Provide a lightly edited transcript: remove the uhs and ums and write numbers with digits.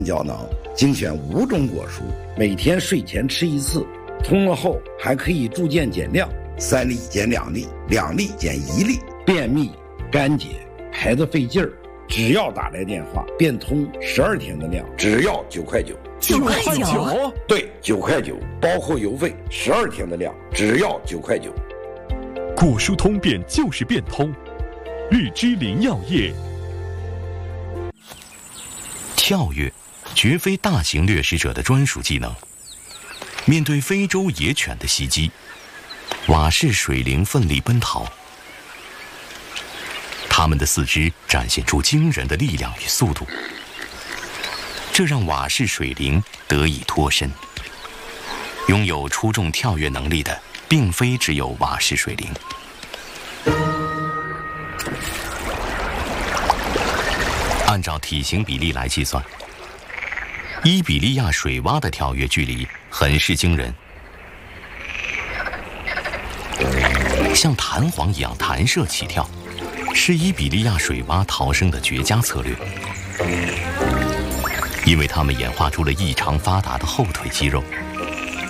胶囊精选5种果蔬，每天睡前吃1次，通了后还可以逐渐减量，3粒减2粒，2粒减1粒。便秘、干结、排得费劲儿，只要打来电话，变通12天的量，只要9块9。 9块9？ 对，9块9，包括邮费，12天的量，只要9块9。 果蔬通便就是变通，日之林药业。 跳跃绝非大型掠食者的专属技能。面对非洲野犬的袭击，瓦氏水灵奋力奔逃。它们的四肢展现出惊人的力量与速度，这让瓦氏水灵得以脱身。拥有出众跳跃能力的，并非只有瓦氏水灵。按照体型比例来计算，伊比利亚水蛙的跳跃距离很是惊人，像弹簧一样弹射起跳，是伊比利亚水蛙逃生的绝佳策略。因为它们演化出了异常发达的后腿肌肉，